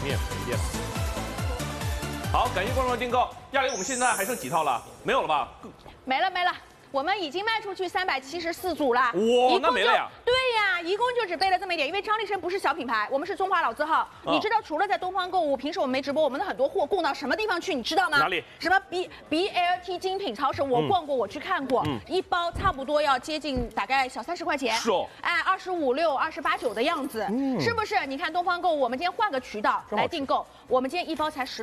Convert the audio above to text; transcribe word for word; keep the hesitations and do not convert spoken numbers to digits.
面没电了。好，感谢观众的订购。亚玲，我们现在还剩几套了？没有了吧？ 没了没了。 我们已经卖出去三百七十四组了， 哇，那没了呀！ 对呀，一共就只备了这么一点，因为张力生不是小品牌，我们是中华老字号。哦、你知道，除了在东方购物，平时我们没直播，我们的很多货供到什么地方去？你知道吗？ 哪里？ 什么 B B L T 精品超市，我逛过，我去看过，嗯、一包差不多要接近大概小三十块钱。 是哦。 哎，二十五六、二十八九的样子，嗯、是不是？你看东方购物，我们今天换个渠道来订购，我们今天一包才十。